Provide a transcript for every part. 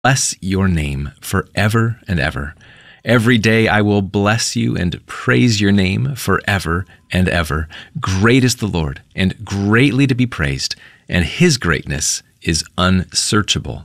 bless your name forever and ever. Every day I will bless you and praise your name forever and ever. Great is the Lord, and greatly to be praised, and his greatness is unsearchable.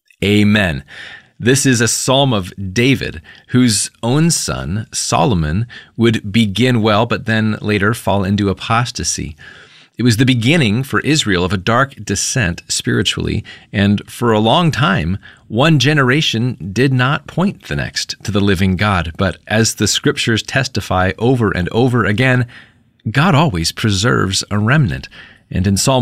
Amen. This is a psalm of David, whose own son, Solomon, would begin well, but then later fall into apostasy. It was the beginning for Israel of a dark descent spiritually, and for a long time, one generation did not point the next to the living God. But as the scriptures testify over and over again, God always preserves a remnant. And in Psalm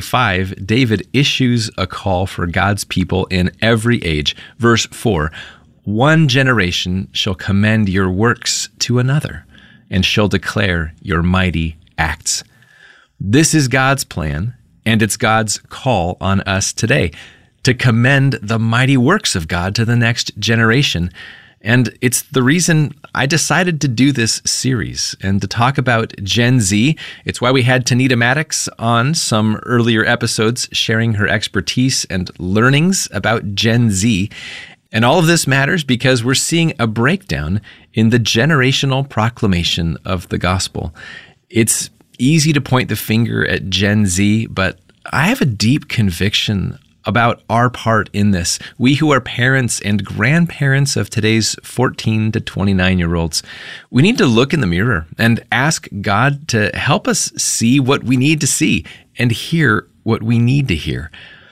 145, David issues a call for God's people in every age. Verse 4, "One generation shall commend your works to another, and shall declare your mighty acts." This is God's plan, and it's God's call on us today to commend the mighty works of God to the next generation. And it's the reason I decided to do this series and to talk about Gen Z. It's why we had Tanita Maddox on some earlier episodes sharing her expertise and learnings about Gen Z. And all of this matters because we're seeing a breakdown in the generational proclamation of the gospel. It's easy to point the finger at Gen Z, but I have a deep conviction about our part in this. We who are parents and grandparents of today's 14 to 29-year-olds, we need to look in the mirror and ask God to help us see what we need to see and hear what we need to hear.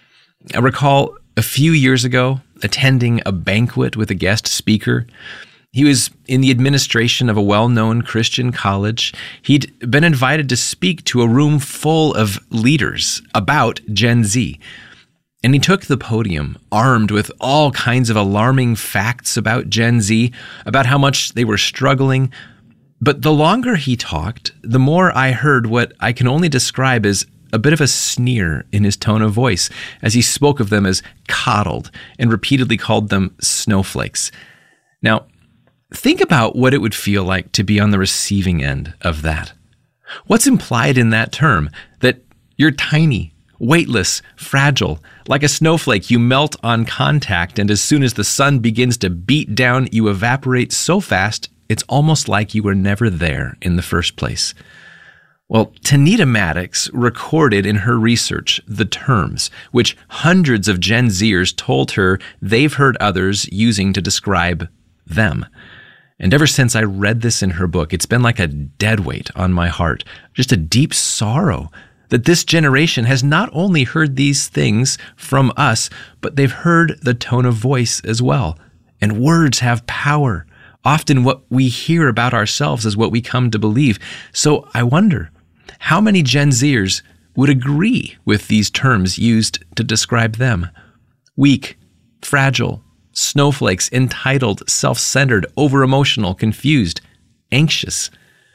I recall a few years ago attending a banquet with a guest speaker. He was in the administration of a well-known Christian college. He'd been invited to speak to a room full of leaders about Gen Z. And he took the podium armed with all kinds of alarming facts about Gen Z, about how much they were struggling. But the longer he talked, the more I heard what I can only describe as a bit of a sneer in his tone of voice as he spoke of them as coddled and repeatedly called them snowflakes. Now, think about what it would feel like to be on the receiving end of that. What's implied in that term? That you're tiny, weightless, fragile. Like a snowflake, you melt on contact, and as soon as the sun begins to beat down, you evaporate so fast, it's almost like you were never there in the first place. Well, Tanita Maddox recorded in her research the terms which hundreds of Gen Zers told her they've heard others using to describe them. And ever since I read this in her book, it's been like a dead weight on my heart, just a deep sorrow that this generation has not only heard these things from us, but they've heard the tone of voice as well. And words have power. Often what we hear about ourselves is what we come to believe. So I wonder, how many Gen Zers would agree with these terms used to describe them? Weak, fragile, snowflakes, entitled, self-centered, over-emotional, confused, anxious.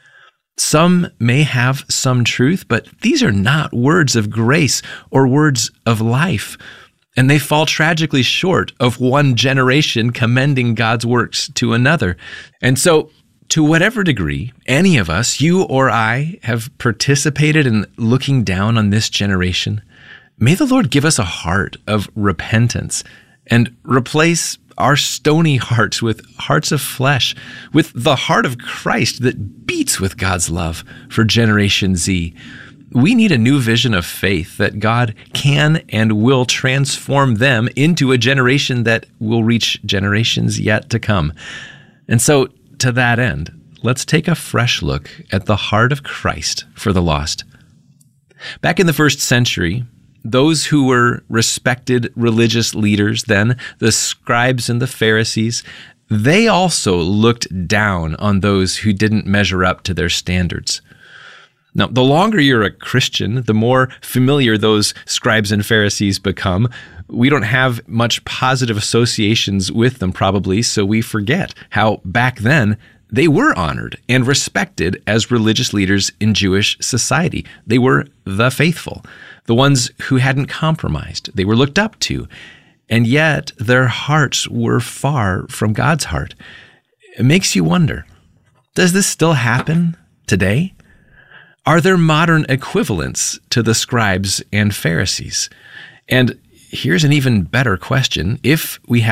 Some may have some truth, but these are not words of grace or words of life. And they fall tragically short of one generation commending God's works to another. And so, to whatever degree any of us, you or I, have participated in looking down on this generation, may the Lord give us a heart of repentance and replace our stony hearts with hearts of flesh, with the heart of Christ that beats with God's love for Generation Z. We need a new vision of faith that God can and will transform them into a generation that will reach generations yet to come. And so, to that end, let's take a fresh look at the heart of Christ for the lost. Back in the first century, those who were respected religious leaders then, the scribes and the Pharisees, they also looked down on those who didn't measure up to their standards. Now, the longer you're a Christian, the more familiar those scribes and Pharisees become. We don't have much positive associations with them probably, so we forget how back then they were honored and respected as religious leaders in Jewish society. They were the faithful, the ones who hadn't compromised. They were looked up to, and yet their hearts were far from God's heart. It makes you wonder, does this still happen today? Are there modern equivalents to the scribes and Pharisees? And here's an even better question. If we